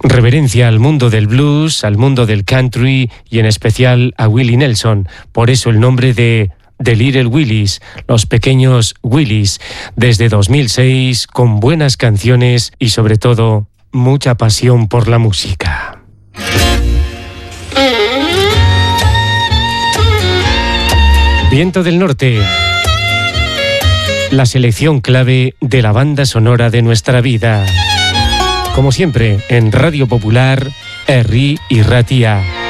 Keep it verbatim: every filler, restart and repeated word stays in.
Reverencia al mundo del blues, al mundo del country y en especial a Willie Nelson. Por eso el nombre de The Little Willies, los pequeños Willies, desde dos mil seis, con buenas canciones y sobre todo mucha pasión por la música. Viento del Norte, la selección clave de la banda sonora de nuestra vida. Como siempre, en Radio Popular, Herri y Ratia.